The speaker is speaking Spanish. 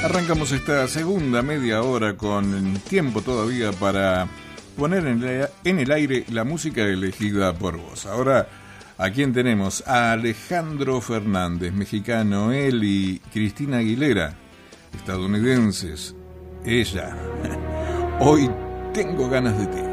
Arrancamos esta segunda media hora con tiempo todavía para poner en el aire la música elegida por vos. Ahora, ¿a quién tenemos? A Alejandro Fernández, mexicano él, y Cristina Aguilera, estadounidenses. Ella. Hoy tengo ganas de ti.